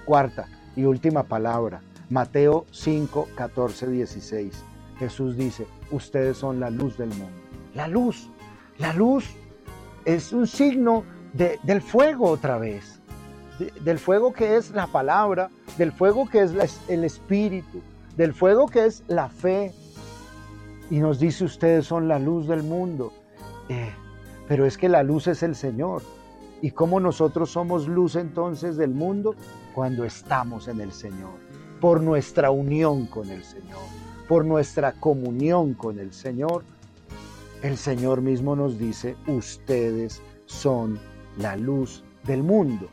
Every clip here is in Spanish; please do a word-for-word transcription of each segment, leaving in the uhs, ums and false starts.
Cuarta y última palabra, Mateo cinco, catorce, dieciséis. Jesús dice, ustedes son la luz del mundo. La luz, la luz es un signo de, del fuego otra vez, de, del fuego que es la palabra, del fuego que es la, el espíritu, del fuego que es la fe. Y nos dice, ustedes son la luz del mundo. Eh, pero es que la luz es el Señor. ¿Y cómo nosotros somos luz entonces del mundo? Cuando estamos en el Señor, por nuestra unión con el Señor, por nuestra comunión con el Señor. El Señor mismo nos dice, ustedes son la luz del mundo.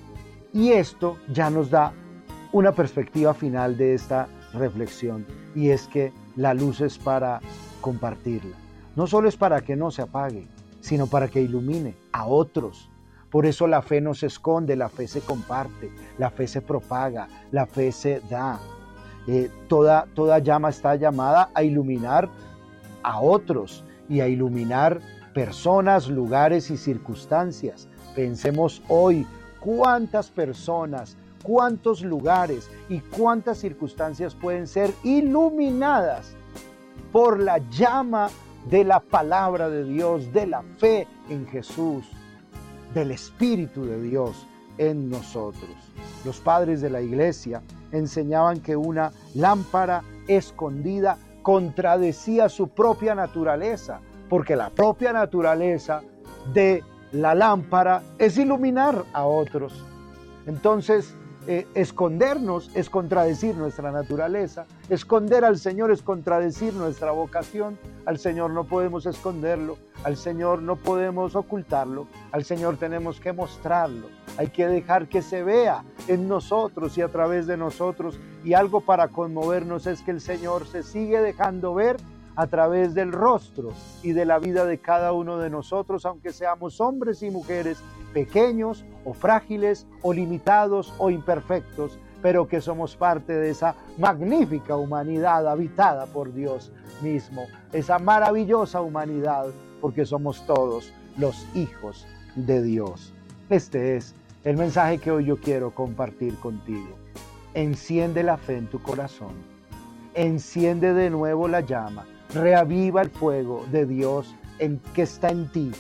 Y esto ya nos da una perspectiva final de esta reflexión, y es que la luz es para compartirla. No solo es para que no se apague, sino para que ilumine a otros. Por eso la fe no se esconde, la fe se comparte, la fe se propaga, la fe se da. Eh, toda, toda llama está llamada a iluminar a otros y a iluminar personas, lugares y circunstancias. Pensemos hoy cuántas personas, cuántos lugares y cuántas circunstancias pueden ser iluminadas por la llama de la palabra de Dios, de la fe en Jesús, del Espíritu de Dios en nosotros. Los padres de la iglesia enseñaban que una lámpara escondida contradecía su propia naturaleza, porque la propia naturaleza de la lámpara es iluminar a otros. Entonces, eh, escondernos es contradecir nuestra naturaleza. Esconder al Señor es contradecir nuestra vocación. Al Señor no podemos esconderlo, al Señor no podemos ocultarlo, al Señor tenemos que mostrarlo. Hay que dejar que se vea en nosotros y a través de nosotros. Y algo para conmovernos es que el Señor se sigue dejando ver a través del rostro y de la vida de cada uno de nosotros, aunque seamos hombres y mujeres pequeños o frágiles o limitados o imperfectos, pero que somos parte de esa magnífica humanidad habitada por Dios mismo, esa maravillosa humanidad, porque somos todos los hijos de Dios. Este es el mensaje que hoy yo quiero compartir contigo. Enciende la fe en tu corazón, enciende de nuevo la llama, reaviva el fuego de Dios en, que está en ti.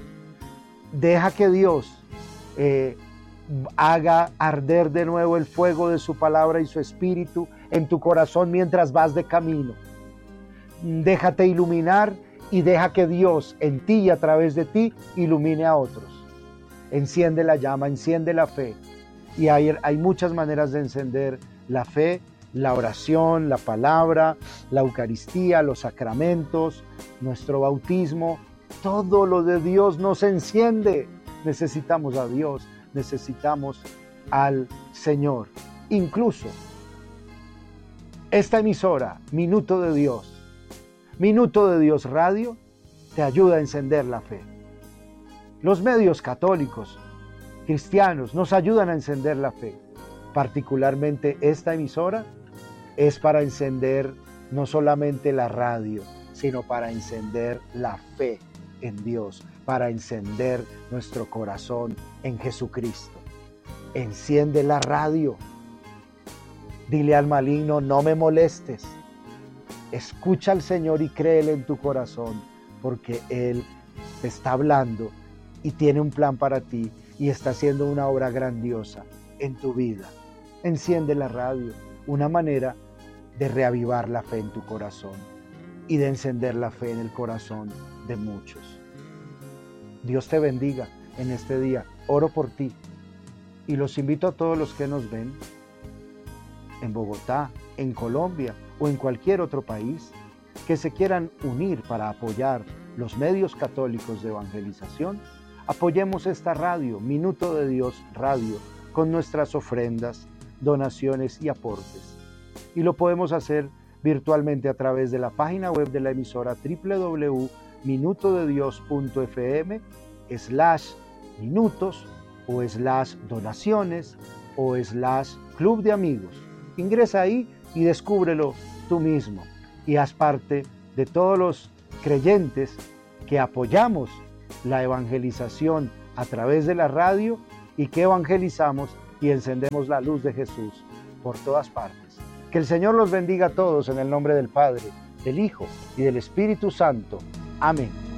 Deja que Dios eh, haga arder de nuevo el fuego de su palabra y su espíritu en tu corazón mientras vas de camino. Déjate iluminar y deja que Dios en ti y a través de ti ilumine a otros. Enciende la llama, enciende la fe. Y hay, hay muchas maneras de encender la fe: la oración, la palabra, la Eucaristía, los sacramentos, nuestro bautismo. Todo lo de Dios nos enciende. Necesitamos a Dios, necesitamos al Señor. Incluso esta emisora, Minuto de Dios, Minuto de Dios Radio, te ayuda a encender la fe. Los medios católicos, cristianos, nos ayudan a encender la fe. Particularmente esta emisora es para encender no solamente la radio, sino para encender la fe en Dios, para encender nuestro corazón en Jesucristo. Enciende la radio. Dile al maligno, no me molestes. Escucha al Señor y créele en tu corazón, porque Él te está hablando y tiene un plan para ti y está haciendo una obra grandiosa en tu vida. Enciende la radio, una manera de reavivar la fe en tu corazón y de encender la fe en el corazón de muchos. Dios te bendiga en este día. Oro por ti y los invito a todos los que nos ven en Bogotá, en Colombia o en cualquier otro país que se quieran unir para apoyar los medios católicos de evangelización. Apoyemos esta radio, Minuto de Dios Radio, con nuestras ofrendas, donaciones y aportes. Y lo podemos hacer virtualmente a través de la página web de la emisora doble u doble u doble u punto minuto de dios punto f m slash minutos o slash donaciones o slash club de amigos. Ingresa ahí y descúbrelo tú mismo y haz parte de todos los creyentes que apoyamos la evangelización a través de la radio y que evangelizamos y encendemos la luz de Jesús por todas partes. Que el Señor los bendiga a todos en el nombre del Padre, del Hijo y del Espíritu Santo. Amén.